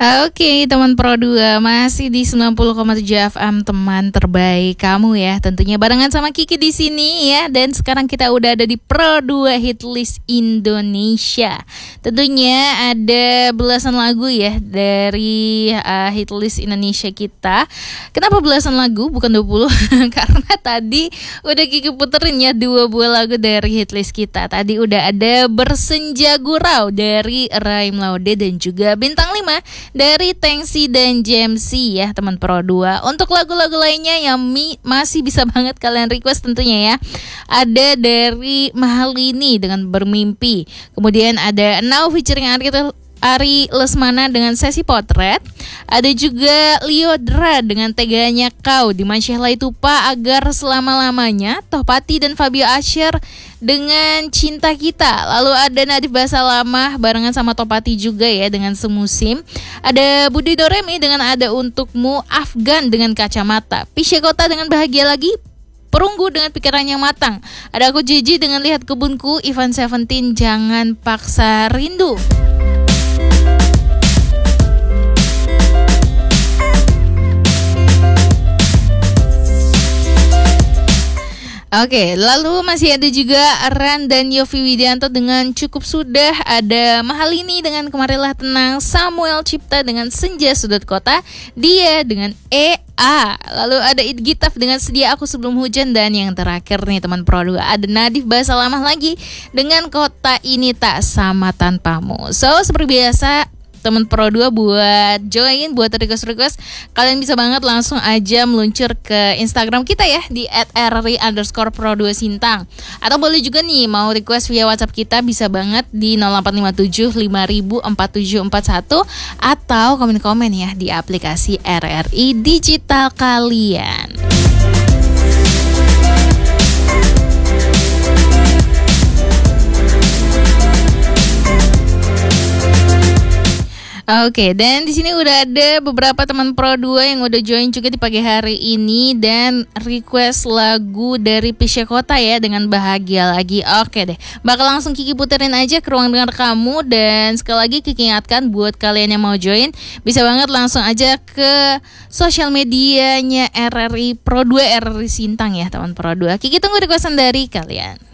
Oke, teman Pro 2 masih di 90,7 FM, teman terbaik kamu ya. Tentunya barengan sama Kiki di sini ya. Dan sekarang kita udah ada di Pro 2 Hitlist Indonesia. Tentunya ada belasan lagu ya dari Hitlist Indonesia kita. Kenapa belasan lagu bukan 20? Karena tadi udah Kiki puterin ya 2 buah lagu dari Hitlist kita. Tadi udah ada Bersenja Gurau dari Raim Laude dan juga Bintang 5 dari Tengsi dan Jamsi ya teman Pro 2. Untuk lagu-lagu lainnya yang masih bisa banget kalian request tentunya ya. Ada dari Mahalini dengan Bermimpi. Kemudian ada Now featuring Ari Lesmana dengan Sesi Potret. Ada juga Liodra dengan Teganya Kau, Dimansyah Laitupa Agar Selama-lamanya, Tohpati dan Fabio Asher dengan Cinta Kita. Lalu ada Nadif Basalamah barengan sama Tohpati juga ya dengan Semusim. Ada Budi Doremi dengan Ada Untukmu, Afgan dengan Kacamata, Pisya Kota dengan Bahagia Lagi, Perunggu dengan Pikiran Yang Matang. Ada Aku Jiji dengan Lihat Kebunku, Ivan Seventeen Jangan Paksa Rindu. Oke, lalu masih ada juga Ran dan Yofi Widianto dengan Cukup Sudah. Ada Mahalini dengan Kemarilah Tenang, Samuel Cipta dengan Senja Sudut Kota, Dia dengan EA. Lalu ada Idgitaf dengan Sedia Aku Sebelum Hujan. Dan yang terakhir nih teman Pro 2, ada Nadif Basalamah lagi dengan Kota Ini Tak Sama Tanpamu. So, seperti biasa teman Pro 2 buat join, buat request, kalian bisa banget langsung aja meluncur ke Instagram kita ya di @rri_pro2sintang. Atau boleh juga nih mau request via WhatsApp kita, bisa banget di 0857 504741 atau komen-komen ya di aplikasi RRI Digital kalian. Oke, dan di sini udah ada beberapa teman Pro 2 yang udah join juga di pagi hari ini dan request lagu dari Pisya Kota ya dengan Bahagia Lagi. Oke deh, bakal langsung Kiki puterin aja ke ruang dengar kamu. Dan sekali lagi Kiki ingatkan buat kalian yang mau join, bisa banget langsung aja ke sosial medianya RRI Pro 2 RRI Sintang ya teman Pro 2. Kiki tunggu requestan dari kalian.